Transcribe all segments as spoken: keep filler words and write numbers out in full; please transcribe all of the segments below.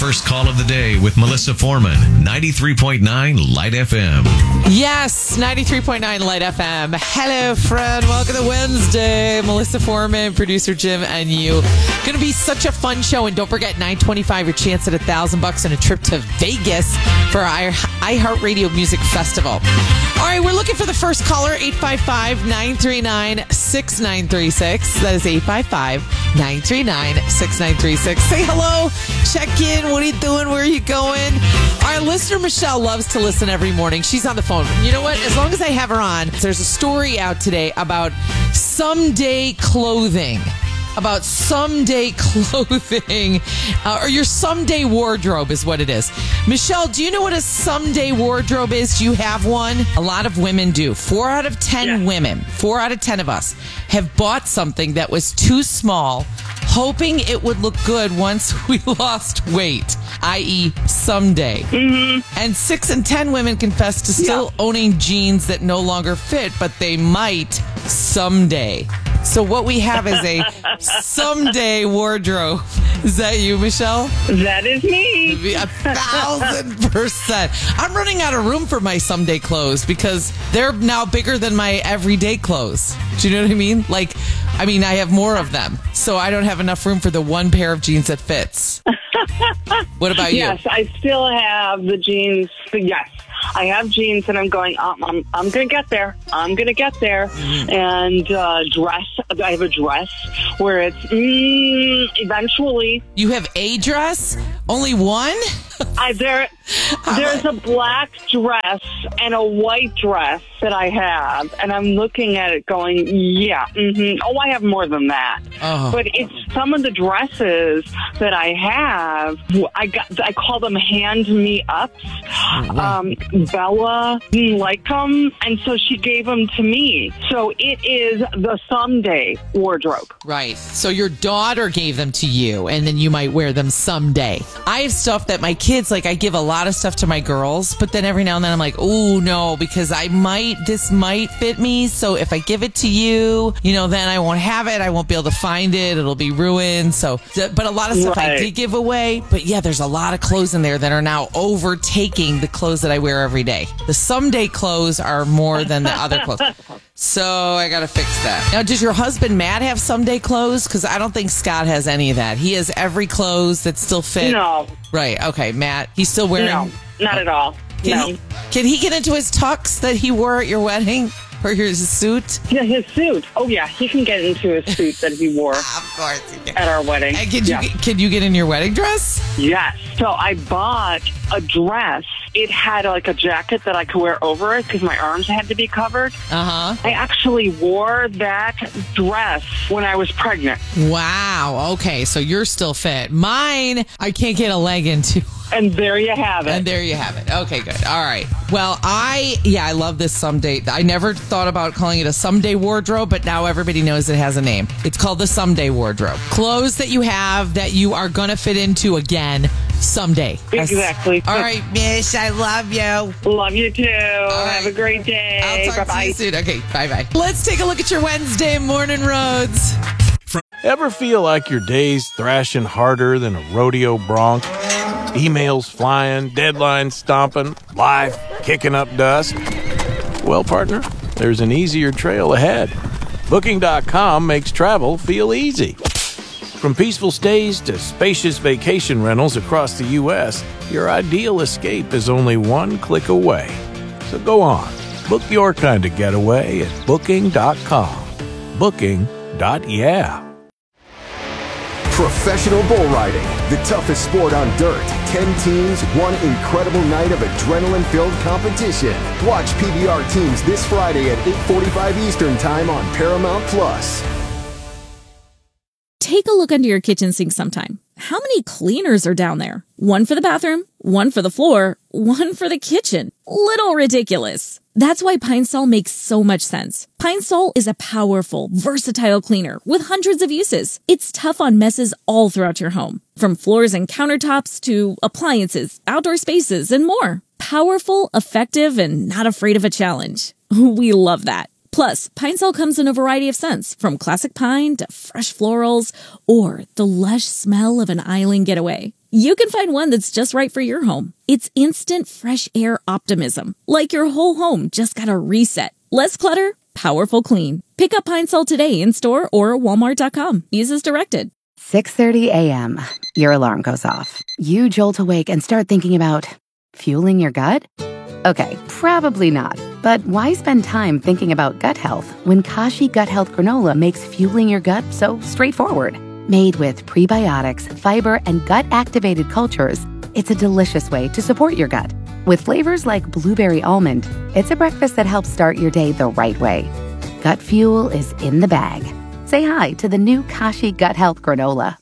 first call of the day with Melissa Foreman, ninety-three point nine Light F M. Yes, ninety-three point nine Light F M. Hello, friend. Welcome to Wednesday. Melissa Foreman, producer Jim, and you. Going to be such a fun show. And don't forget, nine twenty-five, your chance at a thousand bucks and a trip to Vegas for our iHeartRadio Music Festival. All right, we're looking for the first caller, eight five five, nine three nine, six nine three six. That is eight five five, nine three nine, six nine three six. Say hello, check in. What are you doing? Where are you going? Our listener, Michelle, loves to listen every morning. She's on the phone. You know what? As long as I have her on, there's a story out today about someday clothing. About someday clothing, uh, or your someday wardrobe is what it is. Michelle, do you know what a someday wardrobe is? Do you have one? A lot of women do. Four out of ten yeah. women, four out of ten of us have bought something that was too small, hoping it would look good once we lost weight, that is someday. Mm-hmm. And six in ten women confess to still yeah. owning jeans that no longer fit, but they might someday. So what we have is a someday wardrobe. Is that you, Michelle? That is me. A thousand percent. I'm running out of room for my someday clothes because they're now bigger than my everyday clothes. Do you know what I mean? Like, I mean, I have more of them. So I don't have enough room for the one pair of jeans that fits. What about you? Yes, I still have the jeans. Yes. I have jeans, and I'm going, um, I'm, I'm going to get there. I'm going to get there. Mm-hmm. And uh, dress, I have a dress where it's mm, eventually. You have a dress? Only one? I, there, there's a black dress and a white dress that I have, and I'm looking at it going, yeah, mm-hmm. oh, I have more than that. Oh. But it's some of the dresses that I have, I got, I call them hand-me-ups. Oh, um, Bella didn't like them, and so she gave them to me. So it is the someday wardrobe. Right. So your daughter gave them to you, and then you might wear them someday. I have stuff that my kids, like I give a lot of stuff to my girls, but then every now and then I'm like, oh no, because I might, this might fit me. So if I give it to you, you know, then I won't have it. I won't be able to find it. It'll be ruined. So, but a lot of stuff right. I did give away. But yeah, there's a lot of clothes in there that are now overtaking the clothes that I wear every day. The someday clothes are more than the other clothes. So I got to fix that. Now, does your husband, Matt, have someday clothes? Because I don't think Scott has any of that. He has every clothes that still fit. No. Right. Okay. Matt, he's still wearing. No, not at all. Can, no. he, can he get into his tux that he wore at your wedding? Or his suit? Yeah, his suit. Oh, yeah. He can get into his suit that he wore of course he can. At our wedding. And can, yeah. you, can you get in your wedding dress? Yes. So I bought a dress. It had like a jacket that I could wear over it because my arms had to be covered. Uh-huh. I actually wore that dress when I was pregnant. Wow. Okay. So you're still fit. Mine, I can't get a leg into. And there you have it. And there you have it. Okay, good. All right. Well, I, yeah, I love this someday. I never thought about calling it a someday wardrobe, but now everybody knows it has a name. It's called the someday wardrobe. Clothes that you have that you are going to fit into again someday. Exactly. All right, Mish, I love you. Love you too. Right. Have a great day. I'll talk Bye-bye. to you soon. Okay, bye-bye. Let's take a look at your Wednesday morning roads. Ever feel like your day's thrashing harder than a rodeo bronc? Emails flying, deadlines stomping, life kicking up dust? Well, partner, there's an easier trail ahead. Booking dot com makes travel feel easy. From peaceful stays to spacious vacation rentals across the U S, your ideal escape is only one click away. So go on, book your kind of getaway at Booking dot com. Booking. Yeah. Professional bull riding, the toughest sport on dirt. Ten teams, one incredible night of adrenaline-filled competition. Watch P B R teams this Friday at eight forty-five Eastern Time on Paramount Plus. Take a look under your kitchen sink sometime. How many cleaners are down there? One for the bathroom, one for the floor, one for the kitchen. Little ridiculous. That's why Pine Sol makes so much sense. Pine Sol is a powerful, versatile cleaner with hundreds of uses. It's tough on messes all throughout your home, from floors and countertops to appliances, outdoor spaces, and more. Powerful, effective, and not afraid of a challenge. We love that. Plus, Pine Sol comes in a variety of scents, from classic pine to fresh florals or the lush smell of an island getaway. you can find one that's just right for your home. It's instant fresh air optimism, like your whole home just got a reset. Less clutter, powerful clean. Pick up Pine Sol today in store or walmart dot com. Use as directed. six thirty a.m. Your alarm goes off. You jolt awake and start thinking about fueling your gut? Okay, probably not. But why spend time thinking about gut health when Kashi Gut Health Granola makes fueling your gut so straightforward? Made with prebiotics, fiber, and gut-activated cultures, it's a delicious way to support your gut. With flavors like blueberry almond, it's a breakfast that helps start your day the right way. Gut fuel is in the bag. Say hi to the new Kashi Gut Health Granola.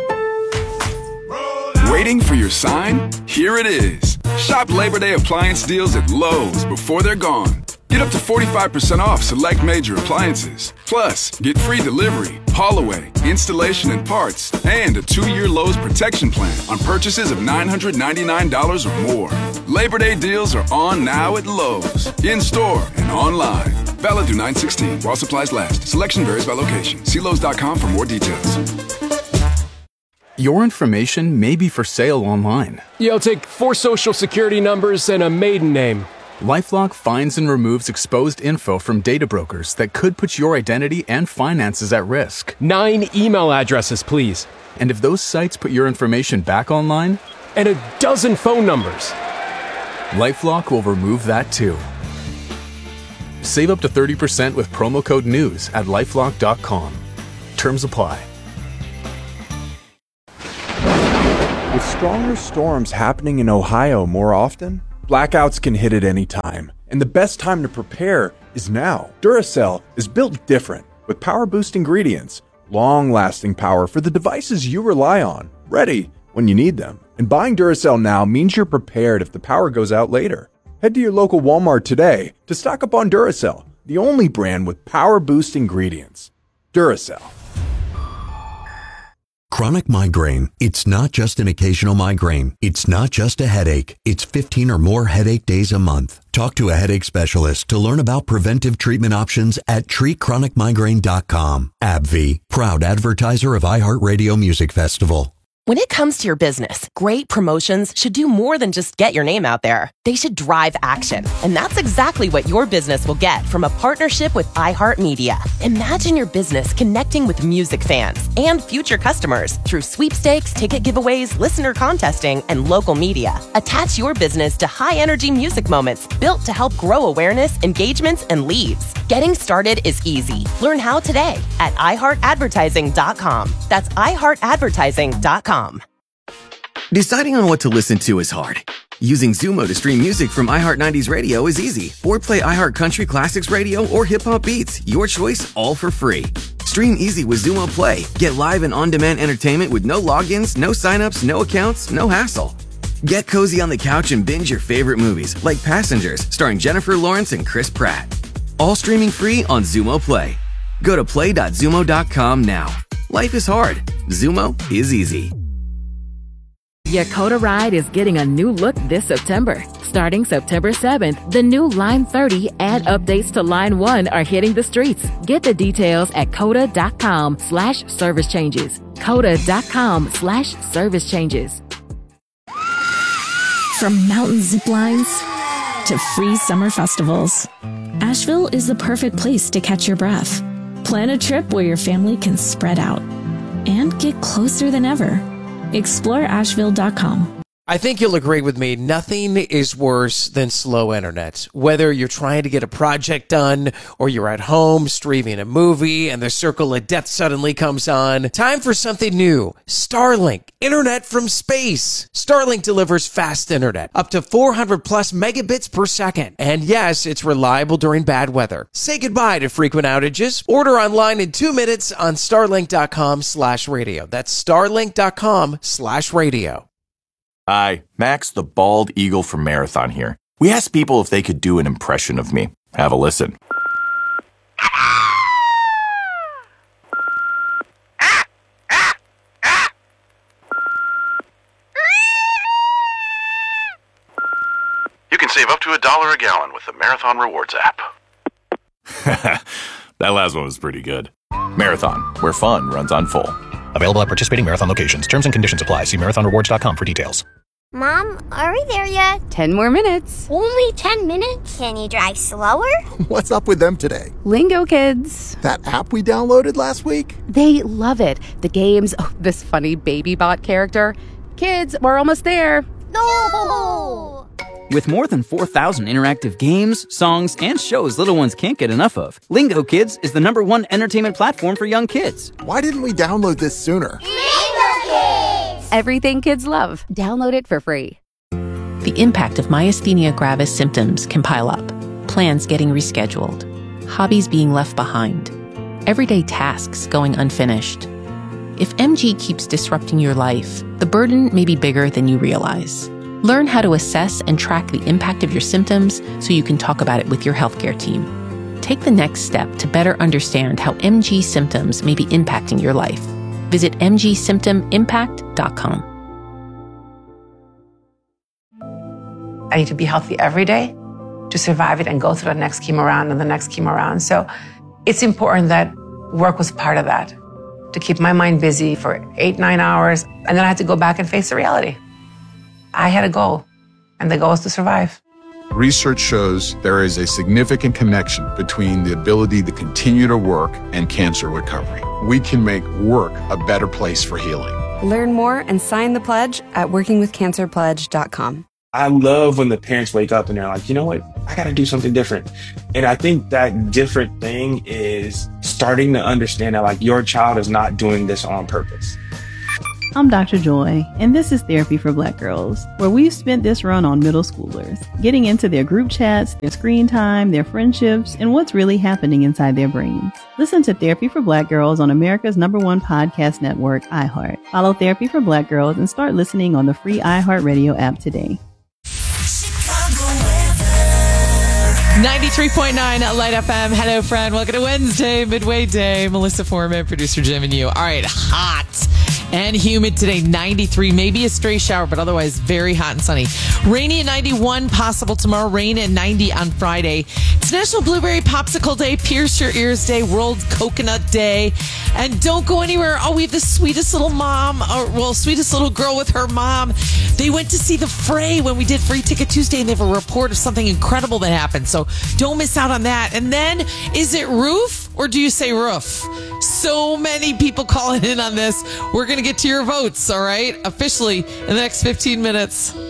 Waiting for your sign? Here it is. Shop Labor Day appliance deals at Lowe's before they're gone. Get up to forty-five percent off select major appliances. Plus, get free delivery, haul away, installation and parts, and a two-year Lowe's protection plan on purchases of nine hundred ninety-nine dollars or more. Labor Day deals are on now at Lowe's, in-store and online. Valid through nine sixteen while supplies last. Selection varies by location. See Lowe's dot com for more details. Your information may be for sale online. You'll take four social security numbers and a maiden name. LifeLock finds and removes exposed info from data brokers that could put your identity and finances at risk. Nine email addresses, please. And if those sites put your information back online? And a dozen phone numbers. LifeLock will remove that too. Save up to thirty percent with promo code NEWS at lifelock dot com. Terms apply. With stronger storms happening in Ohio more often, blackouts can hit at any time, and the best time to prepare is now. Duracell is built different, with power-boost ingredients, long-lasting power for the devices you rely on, ready when you need them. And buying Duracell now means you're prepared if the power goes out later. Head to your local Walmart today to stock up on Duracell, the only brand with power-boost ingredients. Duracell. Chronic migraine. It's not just an occasional migraine. It's not just a headache. It's fifteen or more headache days a month. Talk to a headache specialist to learn about preventive treatment options at treat chronic migraine dot com. AbbVie, proud advertiser of iHeartRadio Music Festival. When it comes to your business, great promotions should do more than just get your name out there. They should drive action. And that's exactly what your business will get from a partnership with iHeartMedia. Imagine your business connecting with music fans and future customers through sweepstakes, ticket giveaways, listener contesting, and local media. Attach your business to high-energy music moments built to help grow awareness, engagements, and leads. Getting started is easy. Learn how today at i heart advertising dot com. That's i heart advertising dot com. Deciding on what to listen to is hard. Using Zumo to stream music from iHeart nineties Radio is easy. Or play iHeart Country Classics Radio or Hip Hop Beats. Your choice, all for free. Stream easy with Zumo Play. Get live and on-demand entertainment with no logins, no signups, no accounts, no hassle. Get cozy on the couch and binge your favorite movies, like Passengers, starring Jennifer Lawrence and Chris Pratt. All streaming free on Zumo Play. Go to play dot zumo dot com now. Life is hard. Zumo is easy. Yakota Ride is getting a new look this September. Starting September seventh, the new Line thirty and updates to Line one are hitting the streets. Get the details at coda dot com slash service changes. coda dot com slash service changes. From mountain zip lines to free summer festivals, Asheville is the perfect place to catch your breath. Plan a trip where your family can spread out and get closer than ever. explore asheville dot com. I think you'll agree with me. Nothing is worse than slow internet. Whether you're trying to get a project done or you're at home streaming a movie and the circle of death suddenly comes on. Time for something new. Starlink. Internet from space. Starlink delivers fast internet. Up to four hundred plus megabits per second. And yes, it's reliable during bad weather. Say goodbye to frequent outages. Order online in two minutes on starlink dot com slash radio. That's starlink dot com slash radio. Hi, Max the Bald Eagle from Marathon here. We asked people if they could do an impression of me. Have a listen. You can save up to a dollar a gallon with the Marathon Rewards app. That last one was pretty good. Marathon, where fun runs on full. Available at participating Marathon locations. Terms and conditions apply. See marathon rewards dot com for details. Mom, are we there yet? Ten more minutes. Only ten minutes? Can you drive slower? What's up with them today? Lingo Kids. That app we downloaded last week? They love it. The games, oh, this funny baby bot character. Kids, we're almost there. No! With more than four thousand interactive games, songs, and shows little ones can't get enough of, Lingo Kids is the number one entertainment platform for young kids. Why didn't we download this sooner? Lingo Kids! Everything kids love. Download it for free. The impact of myasthenia gravis symptoms can pile up. Plans getting rescheduled. Hobbies being left behind. Everyday tasks going unfinished. If M G keeps disrupting your life, the burden may be bigger than you realize. Learn how to assess and track the impact of your symptoms so you can talk about it with your healthcare team. Take the next step to better understand how M G symptoms may be impacting your life. Visit m g symptom impact dot com. I need to be healthy every day to survive it and go through the next chemo round and the next chemo round. So it's important that work was part of that, to keep my mind busy for eight, nine hours. And then I had to go back and face the reality. I had a goal, and the goal was to survive. Research shows there is a significant connection between the ability to continue to work and cancer recovery. We can make work a better place for healing. Learn more and sign the pledge at working with cancer pledge dot com. I love when the parents wake up and they're like, you know what, I got to do something different. And I think that different thing is starting to understand that like your child is not doing this on purpose. I'm Doctor Joy, and this is Therapy for Black Girls, where we've spent this run on middle schoolers, getting into their group chats, their screen time, their friendships, and what's really happening inside their brains. Listen to Therapy for Black Girls on America's number one podcast network, iHeart. Follow Therapy for Black Girls and start listening on the free iHeartRadio app today. ninety-three point nine Light F M. Hello, friend. Welcome to Wednesday, midway day. Melissa Foreman, producer Jim, and you. All right, hot and humid today. ninety-three, maybe a stray shower, but otherwise very hot and sunny. Rainy at ninety-one, possible tomorrow. Rain at ninety on Friday. It's National Blueberry Popsicle Day, Pierce Your Ears Day, World Coconut Day. And don't go anywhere. Oh, we have the sweetest little mom, or well, sweetest little girl with her mom. They went to see The Fray when we did Free Ticket Tuesday, and they have a report of something incredible that happened. So don't miss out on that. And then, is it roof or do you say roof? So many people calling in on this. We're going to get to your votes, all right? Officially in the next fifteen minutes.